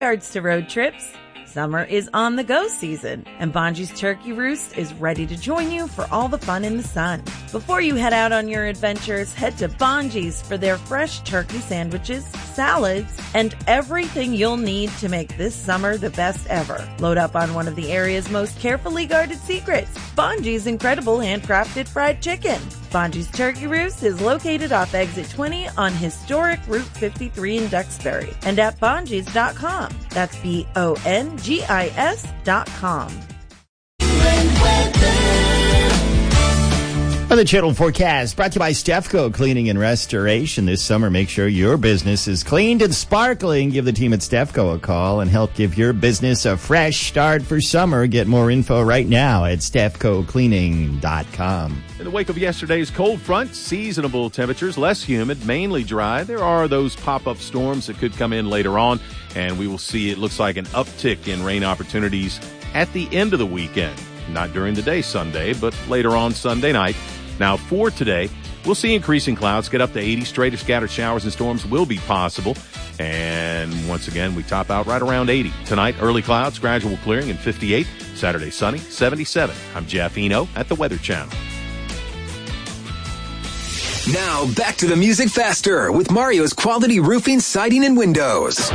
regards to road trips, summer is on the go season, and Bonji's Turkey Roost is ready to join you for all the fun in the sun. Before you head out on your adventures, head to Bonji's for their fresh turkey sandwiches, salads, and everything you'll need to make this summer the best ever. Load up on one of the area's most carefully guarded secrets, Bonji's incredible handcrafted fried chicken. Bonji's Turkey Roost is located off Exit 20 on historic Route 53 in Duxbury and at Bonjis.com. That's BONGIS.com. The Channel Forecast brought to you by Stefco Cleaning and Restoration. This summer, make sure your business is cleaned and sparkling. Give the team at Stefco a call and help give your business a fresh start for summer. Get more info right now at StefcoCleaning.com. In the wake of yesterday's cold front, seasonable temperatures, less humid, mainly dry. There are those pop-up storms that could come in later on, and we will see, it looks like, an uptick in rain opportunities at the end of the weekend. Not during the day Sunday, but later on Sunday night. Now, for today, we'll see increasing clouds get up to 80. Straight or scattered showers and storms will be possible. And once again, we top out right around 80. Tonight, early clouds, gradual clearing, and 58. Saturday, sunny, 77. I'm Jeff Eno at the Weather Channel. Now, back to the music faster with Mario's Quality Roofing, Siding, and Windows.